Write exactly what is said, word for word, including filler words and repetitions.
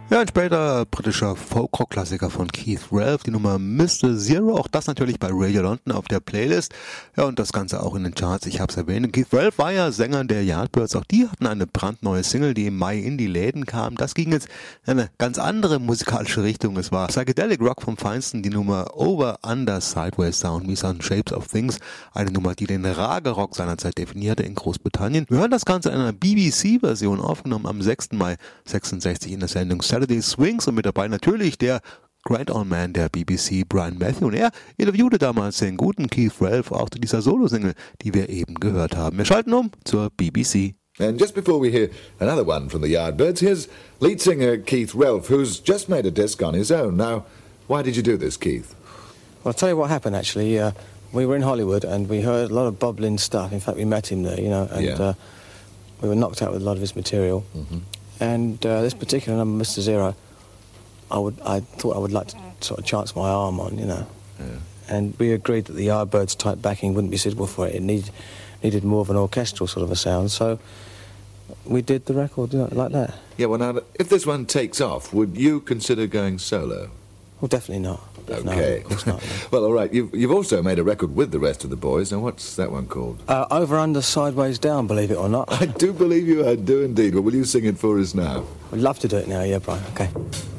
Ja, ein später britischer Folk-Rock-Klassiker von Keith Relf, die Nummer Mister Zero, auch das natürlich bei Radio London auf der Playlist. Ja, und das Ganze auch in den Charts, ich habe es erwähnt. Keith Relf war ja Sänger der Yardbirds, auch die hatten eine brandneue Single, die im Mai in die Läden kam. Das ging jetzt in eine ganz andere musikalische Richtung. Es war Psychedelic Rock vom Feinsten, die Nummer Over, Under, Sideways, Sound, Me Sun, Shapes of Things, eine Nummer, die den Ragerock seinerzeit definierte in Großbritannien. Wir hören das Ganze in einer B B C-Version, aufgenommen am sechsten Mai sechsundsechzig in der Sendung Saturday Swings, und mit dabei natürlich der Grand Old Man der B B C, Brian Matthew, und er interviewte damals den guten Keith Relf auch zu dieser Solo-Single, die wir eben gehört haben. Wir schalten um zur B B C. And just before we hear another one from the Yardbirds, here's lead singer Keith Relf, who's just made a disc on his own. Now, why did you do this, Keith? Well, I'll tell you what happened, actually. Uh, we were in Hollywood and we heard a lot of Boblin stuff. In fact, we met him there, you know, and Yeah. uh, we were knocked out with a lot of his material. Mm-hmm. And uh, this particular number, Mister Zero, I would, I thought I would like to sort of chance my arm on, you know. Yeah. And we agreed that the Yardbirds type backing wouldn't be suitable for it. It needed, needed more of an orchestral sort of a sound. So we did the record, you know, like that. Yeah, well, now, if this one takes off, would you consider going solo? Well, definitely not. No, Okay. of course not. No. Well, all right. You've, you've also made a record with the rest of the boys. Now, what's that one called? Uh, over, under, sideways, down, believe it or not. I do believe you, I do indeed. Well, will you sing it for us now? We'd love to do it now, yeah, Brian. Okay.